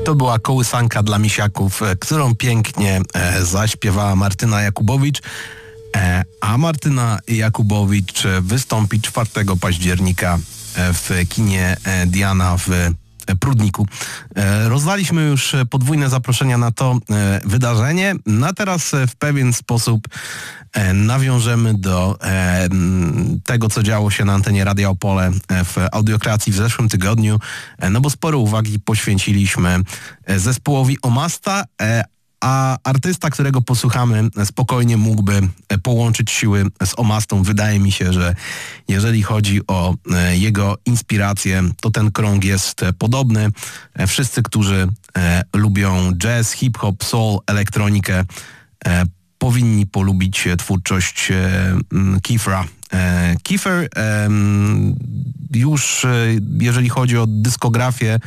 To była kołysanka dla misiaków, którą pięknie zaśpiewała Martyna Jakubowicz. A Martyna Jakubowicz wystąpi 4 października w kinie Diana w Prudniku. Rozdaliśmy już podwójne zaproszenia na to wydarzenie, no a teraz w pewien sposób nawiążemy do tego, co działo się na antenie Radia Opole w Audiokracji w zeszłym tygodniu, no bo sporo uwagi poświęciliśmy zespołowi Omasta, a artysta, którego posłuchamy, spokojnie mógłby połączyć siły z Omastą. Wydaje mi się, że jeżeli chodzi o jego inspirację, to ten krąg jest podobny. Wszyscy, którzy lubią jazz, hip-hop, soul, elektronikę, powinni polubić twórczość Kiefer'a. Kiefer już, jeżeli chodzi o dyskografię,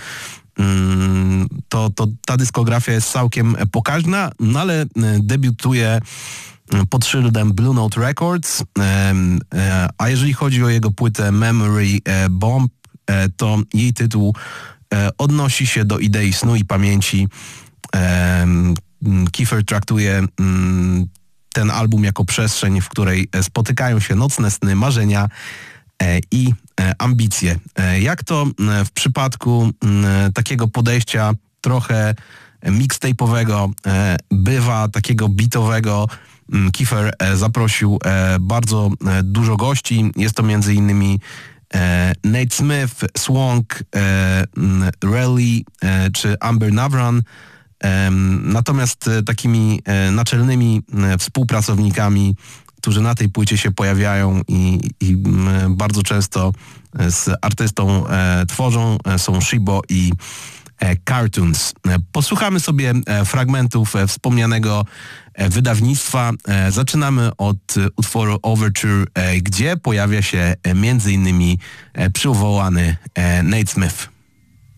to ta dyskografia jest całkiem pokaźna, no ale debiutuje pod szyldem Blue Note Records, a jeżeli chodzi o jego płytę Memory Bomb, to jej tytuł odnosi się do idei snu i pamięci. Kiefer traktuje ten album jako przestrzeń, w której spotykają się nocne sny, marzenia i ambicje. Jak to w przypadku takiego podejścia trochę mixtape'owego bywa, takiego beatowego, Kiefer zaprosił bardzo dużo gości. Jest to m.in. Nate Smith, Swank, Relly czy Amber Navran. Natomiast takimi naczelnymi współpracownikami, którzy na tej płycie się pojawiają i bardzo często z artystą tworzą, są Shibo i Cartoons. Posłuchamy sobie fragmentów wspomnianego wydawnictwa. Zaczynamy od utworu Overture, gdzie pojawia się m.in. przywołany Nate Smith.